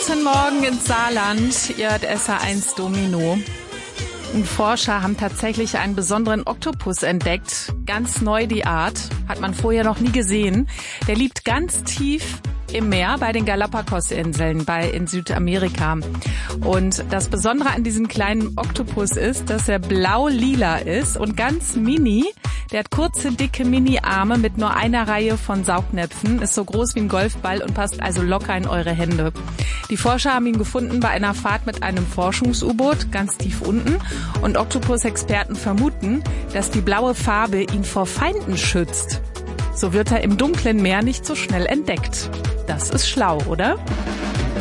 Guten Morgen ins Saarland, ihr hört SR1 Domino. Und Forscher haben tatsächlich einen besonderen Oktopus entdeckt. Ganz neu die Art, hat man vorher noch nie gesehen. Der lebt ganz tief im Meer bei den Galapagos-Inseln in Südamerika. Und das Besondere an diesem kleinen Oktopus ist, dass er blau-lila ist und ganz mini. Der hat kurze, dicke Mini-Arme mit nur einer Reihe von Saugnäpfen, ist so groß wie ein Golfball und passt also locker in eure Hände. Die Forscher haben ihn gefunden bei einer Fahrt mit einem Forschungs-U-Boot, ganz tief unten. Und Oktopus-Experten vermuten, dass die blaue Farbe ihn vor Feinden schützt. So wird er im dunklen Meer nicht so schnell entdeckt. Das ist schlau, oder?